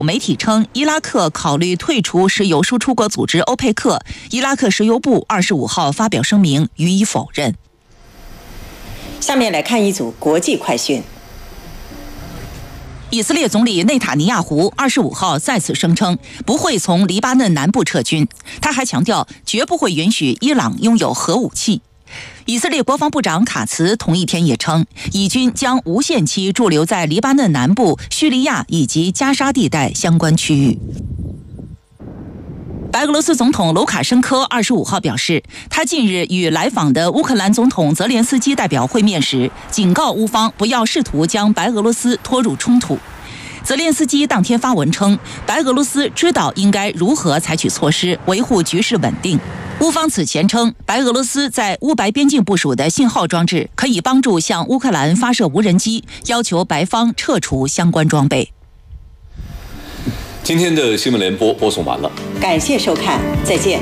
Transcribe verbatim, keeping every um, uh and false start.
媒体称，伊拉克考虑退出石油输出国组织欧佩克。伊拉克石油部二十五号发表声明予以否认。 下面来看一组国际快讯。 以色列总理内塔尼亚胡二十五号再次声称不会从黎巴嫩南部撤军，他还强调绝不会允许伊朗拥有核武器。以色列国防部长卡茨同一天也称，以军将无限期驻留在黎巴嫩南部、叙利亚以及加沙地带相关区域。白俄罗斯总统卢卡申科二十五号表示，他近日与来访的乌克兰总统泽连斯基代表会面时，警告乌方不要试图将白俄罗斯拖入冲突。泽连斯基当天发文称，白俄罗斯知道应该如何采取措施维护局势稳定。乌方此前称，白俄罗斯在乌白边境部署的信号装置可以帮助向乌克兰发射无人机，要求白方撤除相关装备。 今天的新闻联播播送完了， 感谢收看，再见。